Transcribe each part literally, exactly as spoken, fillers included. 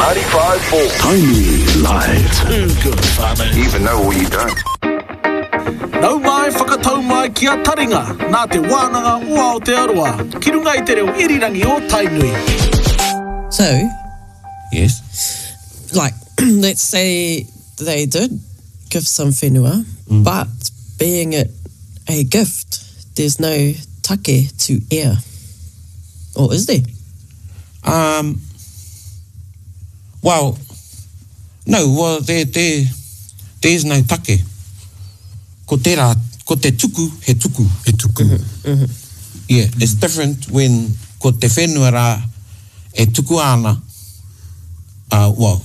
ninety-five point four. Tainui Live. Good farmer. Even though you don't. Nau mai whakatau mai ki a taringa, nā te wānanga ua o te aroa, ki runga i te reo irirangi o Tainui. So, Yes. like, let's say they did give some whenua, mm. but being it a gift, there's no take to air. Or is there? Um. Well, no, well, there, there, there's no take. Ko te rā, ko te tuku, he tuku. He tuku. Mm-hmm. Mm-hmm. Yeah, mm-hmm. It's different when ko te whenua rā e tuku ana, uh, well,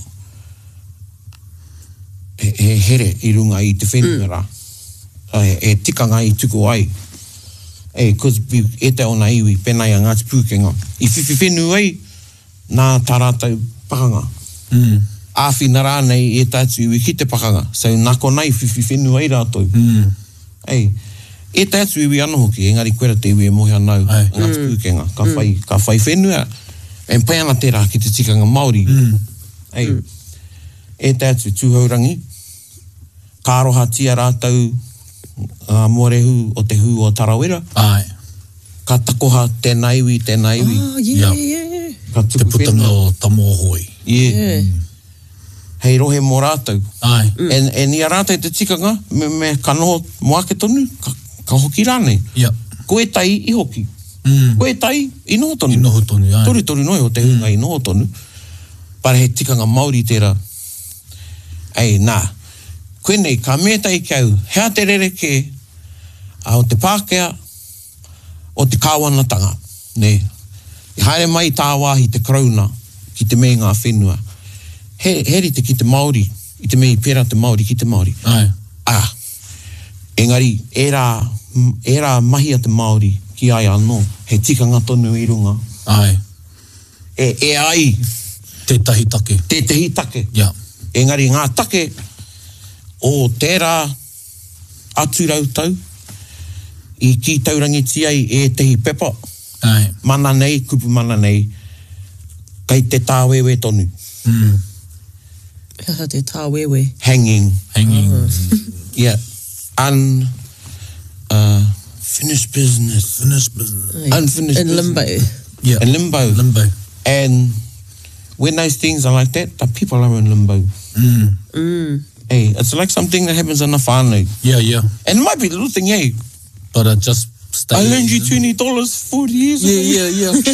he, he here i runga i te whenua rā. Uh, e tikanga i tuku ai. E, cause e te ona iwi, penai a Ngāti Pūkenga. I whiwhi whenua ai, nā tā rātou pakanga. Mm. Āwhina rā nei e tātu iwi ki te pakanga. So nako nei whiwhi whenua ai rātou. Mm. Ei, e tātu iwi ana hoki, engari koera te iwi e mohi anau, Ngāti Pūkenga. Ka whai, mm. ka whai whenua, e pai ana te rā ki te tikanga Māori. Mm. Ei, mm. e tātu tūhaurangi, ka aroha tia rātou, Uh, morehu o te hu o Tarawera. Ai. Ka takoha tēnā iwi, tēnā iwi. Oh, yeah, Yep. yeah. Ka Te tuku putanga whenua. o Tamohoi. Yeah. Yeah. Hei rohe mō rātou. Ai. Mm. E, e nia rātou te tikanga, me, me ka noho moake tonu, ka, ka hoki rānei. Yep. Ko e tai i hoki. Mm. Ko e tai i noho tonu. I noho tonu, ai. Tori tori noi o te hunga i noho tonu. Para he tikanga Māori tērā. Ei, nā. Koe nei, ka mētai kau, hea te rereke, a o te Pākehā, o te kāwanatanga, ne. I haere mai tā wāhi te krauna, ki te mea ngā whenua. He, heri te ki te Māori, i te mea i pērā te Māori ki te Māori. Ai. Ah, engari, e rā, e rā mahi a te Māori ki ai anō, he tikanga tonu i runga. Ai. E, e ai, Te tahi take. te tehi take. Yeah. Engari, ngā take, o tērā atu rautau, i ki taurangitia i e tehi pepa. Ai. Mana nei, kupu mana nei, kai te tāwewe tonu. Mm. Kaha te tāwewe. Hanging. Hanging. Yeah. Un, uh, finished business. Finished business. Unfinished In business. limbo. Yeah. In limbo. Limbo. And when those things are like that, the people are in limbo. Mm. Mm. Hey, it's like something that happens in a whānau. Yeah, yeah. And it might be a little thing, hey. But it just stays. I loaned you twenty dollars forty years ago. Yeah, yeah, yeah.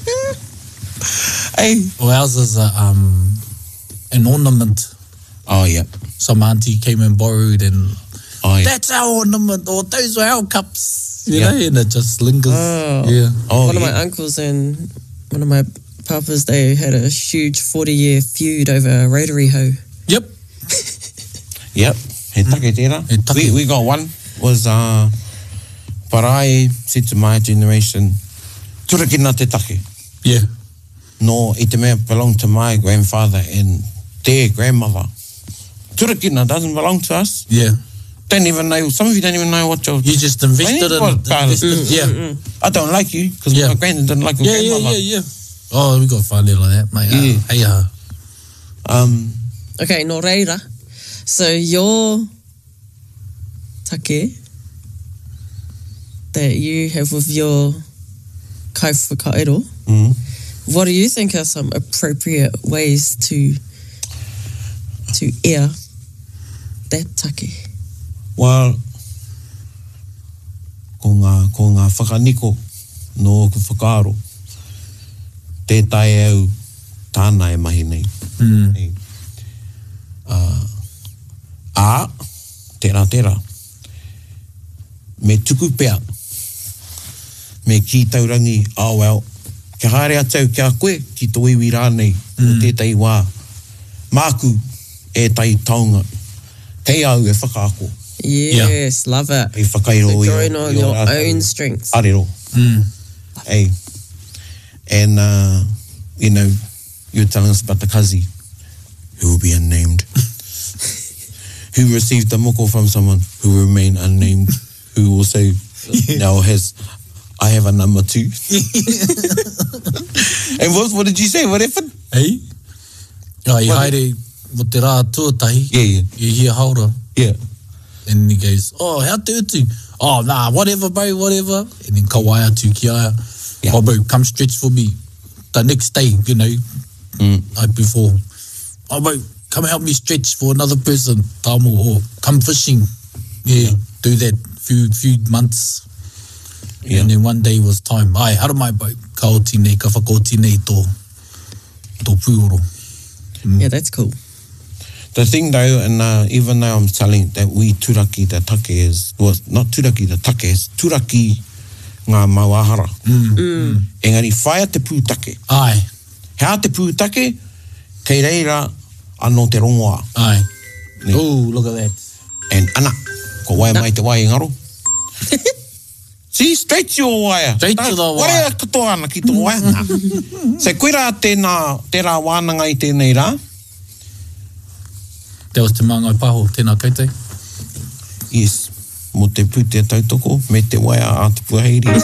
Hey. Well, ours is a, um, an ornament. Oh, yeah. Some auntie came and borrowed and Oh, yeah. that's our ornament or those are our cups. You Yeah. know, and it just lingers. Oh. Yeah. Oh, one yeah. of my uncles and one of my papas, they had a huge forty-year feud over a rotary hoe. Yep. Yep. He take tērā. He take. We, we got one. Was, uh, Parae said to my generation, turakina te take. Yeah. No, i te mea belonged to my grandfather and their grandmother. Turakina doesn't belong to us. Yeah. Don't even know, some of you don't even know what your... You just invested in What part of- invested, yeah. I don't like you, because Yeah. my granddad didn't like your Yeah, yeah, grandmother. yeah, yeah. Oh, we got funny like that, mate. Yeah. Uh, hey, uh, Um, Okay, no reira. So your take that you have with your kaiwhakaero, mm, what do you think are some appropriate ways to to air that take? well, ko ngā, ko ngā whakaniko no ku whakaaro, tētai au tāna e mahi nei. mm. Hey. Uh, ā, tērā, tērā. Me tuku pea. Me ki taurangi, oh well, kia haere atau kia koe, ki tō iwi rānei, mm. o tētai wā. Māku e tai taunga. Kei au e whakaako. Yes, love it. E whakairo So i o- drawing on i o your rātou. own strengths. Arero. Mm. Hey. And, uh, you know, you were telling us about the kazi, who will be unnamed, who received a moko from someone who will remain unnamed, who also yeah. now has, I have a number two. And what, what did you say? What happened? Hey? Oh, I haere, mo te rā tuatahi. Yeah, yeah. You hear haura. Yeah. And he goes, oh, how te utu? Oh, nah, whatever, bro, whatever. And then ka wai atu ki aia. Yeah. Oh, bro, come stretch for me. The next day, you know, Mm. night before. Oh, bro, come help me stretch for another person. Tamo, or come fishing. Yeah, yeah. Do that few few months. Yeah. And then one day was time. Ai, hara mai, bro. Ka o tine, ka whako tine tō, tō pūoro. Mm. Yeah, that's cool. The thing though, and uh, even though I'm telling that we turaki the take is, well, not turaki the take, is turaki ngā mauahara. Mm. Mm. Engari, whaia te pūtake. Ai. Hea te pūtake, kei reira anō te rongoa. Ai. Ne. Oh, look at that. And ana, ko wai mai te wai ngaro. See, straight to your wire. Straight to the wire. Warea katoa ana ki tō wire. Se koe rā tēnā, tērā wānanga i tēnei rā. Te was te māngai paho, tēnā koutou. Yes. Mo te pūtea tautoko, me te waia a te puaheiri.